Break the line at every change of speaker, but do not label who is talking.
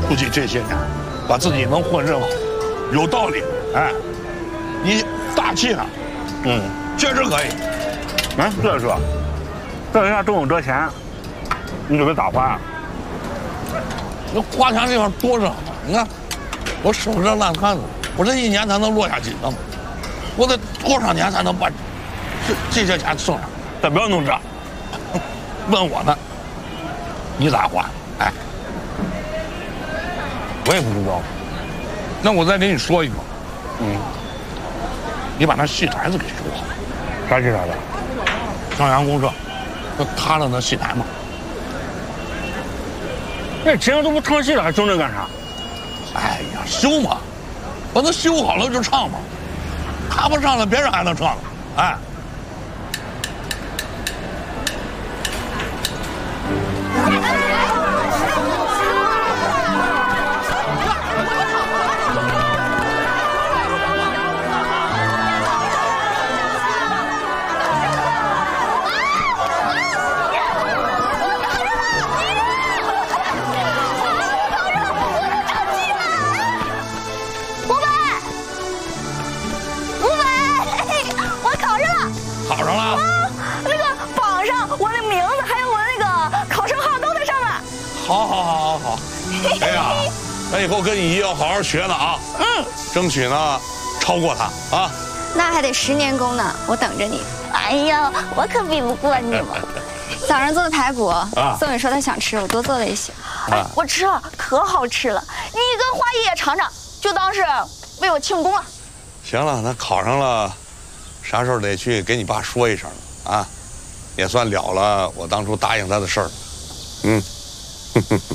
估计这些年，把自己能混这么好，有道理。哎，你大气呢，确实可以。
哎，这是，这人家中午这钱，你准备咋花？
那花钱地方多着呢，你看，我手这烂摊子，我这一年才能落下几个嘛？我得多少年才能把这些钱剩上？
咱不要弄这，
问我呢，你咋花？哎，
我也不知道。
那我再给你说一个，你把那戏台子给修好。
啥戏台子？
上阳公社，就塌了那戏台嘛。
那秦阳都不唱戏了，还争这干啥？
哎呀，修嘛，把它修好了就唱嘛。他不唱了，别人还能唱了。哎。考上了？
那个榜上我的名字还有我那个考生号都在上面。
好。哎呀，那以后跟你姨要好好学呢啊。争取呢超过他啊。
那还得10年功呢，我等着你。
哎呀，我可比不过你嘛。
早上做的排骨，宋伟说他想吃，我多做了一些。
我吃了，可好吃了。你跟花爷爷尝尝，就当是为我庆功了。
行了，那考上了。啥时候得去给你爸说一声啊，也算了了我当初答应他的事儿。